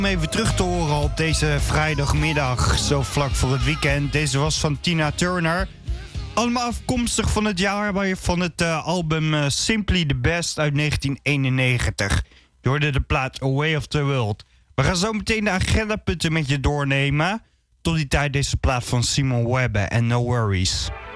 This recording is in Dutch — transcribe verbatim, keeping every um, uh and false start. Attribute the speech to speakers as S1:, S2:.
S1: Om even terug te horen op deze vrijdagmiddag, zo vlak voor het weekend. Deze was van Tina Turner. Allemaal afkomstig van het jaar van het uh, album uh, Simply the Best uit negentien eenennegentig. Je hoorde de plaat A Way of the World. We gaan zo meteen de agendapunten met je doornemen. Tot die tijd deze plaat van Simon Webber en No Worries.